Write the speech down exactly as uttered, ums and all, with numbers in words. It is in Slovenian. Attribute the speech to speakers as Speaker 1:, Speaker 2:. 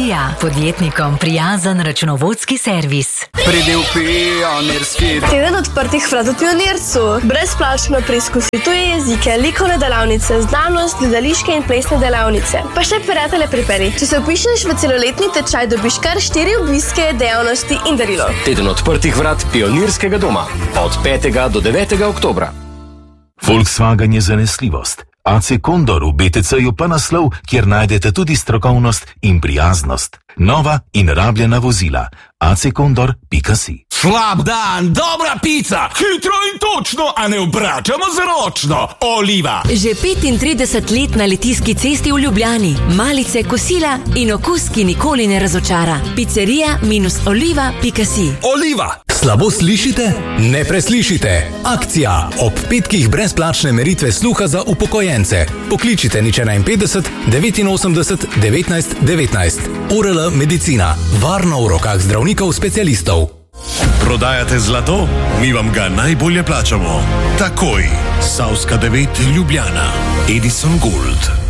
Speaker 1: Pizzerija, podjetnikom prijazen računovodski servis.
Speaker 2: Pridi v Pionirski.
Speaker 3: Teden odprtih vrat v Pionircu. Brezplačno preizkusi tuje jezike, likovne delavnice, znanost, gledališke in plesne delavnice. Pa še prijatelje priperi. Če se vpišeš v celoletni tečaj, dobiš kar štiri obiske, dejavnosti in darilo.
Speaker 4: Teden odprtih vrat Pionirskega doma. Od petega do devetega oktobra.
Speaker 5: Volkswagen je zanesljivost. A C Condor v B T C-ju pa naslov, kjer najdete tudi strokovnost in prijaznost. Nova in rabljena vozila. A C Condor pika si.
Speaker 6: Slab dan, dobra pica, hitro in točno, a ne obračamo z ročno. Oliva.
Speaker 1: Že petintrideset let na Litijski cesti v Ljubljani. Malice, kosila in okus, ki nikoli ne razočara. Pizzerija minus oliva pika si.
Speaker 6: Oliva.
Speaker 7: Slabo slišite? Ne preslišite. Akcija. Ob petkih brezplačne meritve sluha za upokojence. Pokličite nič enainpetdeset devetinosemdeset devetnajst devetnajst. O R L Medicina. Varno v rokah zdravnikov specialistov.
Speaker 8: Prodajate zlato? Mi vam ga najbolje plačamo. Takoj. Savska devet Ljubljana. Edison Gold.